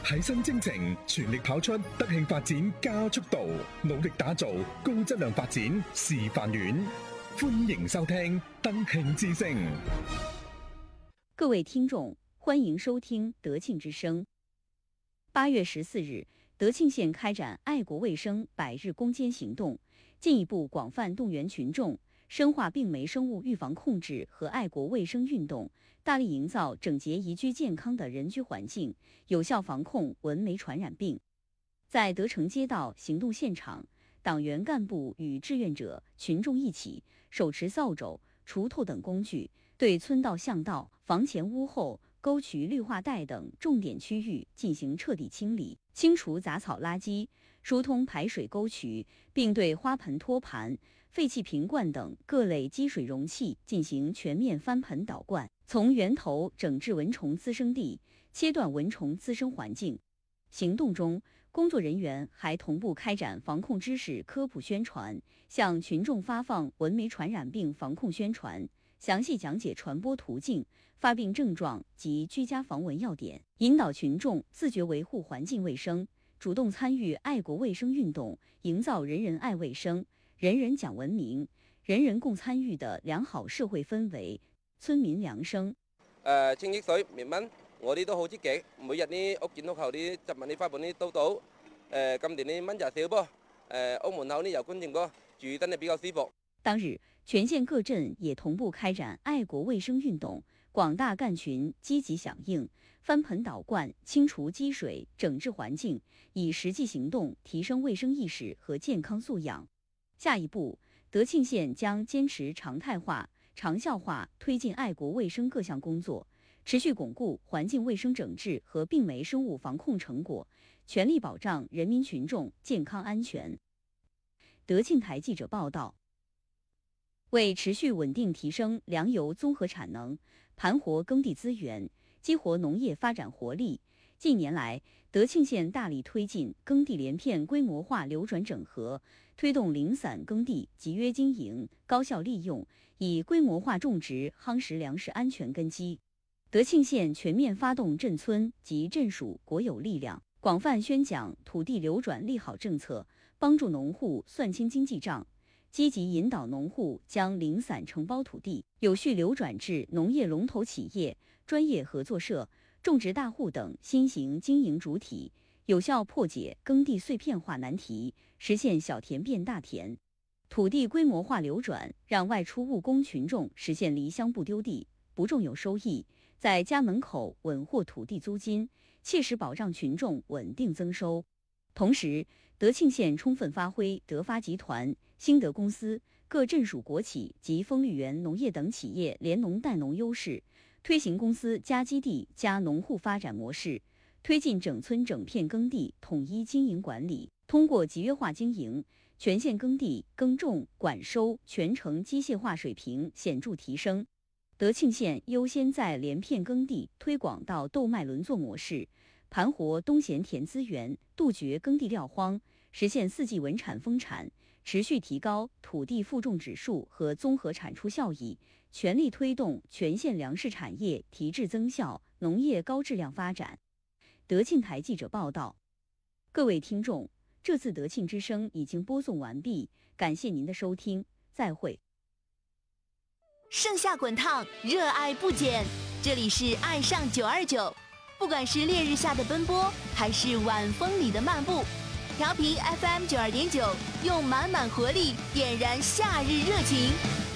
提升征程，全力跑出德慶發展加速度，努力打造高質量發展示範園。歡迎收聽德慶之聲。 各位聽眾，歡迎收聽德慶之聲。8月14日，德慶縣開展愛國衛生100日攻堅行動，進一步廣泛動員群眾，深化病媒生物預防控制和愛國衛生運動，大力營造整潔宜居健康的人居環境，有效防控蚊媒傳染病。在德城街道行動現場，黨員幹部與志願者、群眾一起手持掃帚、鋤頭等工具，對村道、巷道、房前屋後、溝渠、綠化帶等重點區域進行徹底清理，清除雜草垃圾，疏通排水溝渠，並對花盆、托盤、廢棄瓶罐等各類積水容器進行全面翻盆倒灌，從源頭整治蚊蟲滋生地，切斷蚊蟲滋生環境。行動中，工作人員還同步開展防控知識科普宣傳，向群眾發放蚊媒傳染病防控宣傳，詳細講解傳播途徑、發病症狀及居家防蚊要點，引導群眾自覺維護環境衛生，主動參與愛國衛生運動，營造人人愛衛生、人人講文明、人人共參與的良好社會氛圍，村民良生。 清潔水滅蚊，我哋都好積極，每日啲屋前屋後啲雜物啲花盆啲都倒。今年啲蚊就少噃，屋門口啲又乾淨噃，住真係比較舒服。 當日，全縣各鎮也同步開展愛國衛生運動，廣大幹群積極響應，翻盆倒灌、清除積水、整治環境，以實際行動提升衛生意識和健康素養。下一步，德慶縣將堅持常態化、長效化推進愛國衛生各項工作，持續鞏固環境衛生整治和病媒生物防控成果，全力保障人民群眾健康安全。德慶台記者報道。為持續穩定提升糧油綜合產能，盤活耕地資源，激活農業發展活力，近年來，德慶縣大力推進耕地連片規模化流轉整合，推動零散耕地集約經營、高效利用，以規模化種植夯實糧食安全根基。德慶縣全面發動鎮村及鎮屬國有力量，廣泛宣講土地流轉利好政策，幫助農戶算清經濟賬，積極引導農戶將零散承包土地有序流轉至農業龍頭企業、專業合作社、種植大戶等新型經營主體，有效破解耕地碎片化難題，實現小田變大田。土地規模化流轉，讓外出務工群眾實現離鄉不丟地、不種有收益，在家門口穩獲土地租金，切實保障群眾穩定增收。同時，德慶縣充分發揮德發集團、興德公司、各鎮屬國企及豐綠園農業等企業聯農帶農優勢，推行公司加基地加農戶發展模式，推進整村整片耕地統一經營管理。通過集約化經營，全縣耕地耕種、管收全程機械化水平顯著提升。德慶縣優先在連片耕地推廣到豆麥輪作模式，盤活冬閒田資源，杜絕耕地撂荒，實現四季穩產豐產，持續提高土地負重指數和綜合產出效益，全力推動全縣糧食產業提質增效、農業高質量發展。德慶台記者報道。各位聽眾，這次德慶之聲已經播送完畢，感謝您的收聽，再會。 盛夏滾燙，熱愛不減，這裡是愛上929。不管是烈日下的奔波，還是晚風裡的漫步，調頻 FM 92.9，用滿滿活力點燃夏日熱情，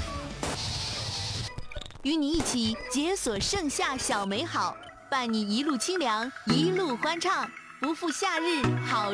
與你一起解鎖盛夏小美好，伴你一路清涼，一路歡暢，不負夏日好。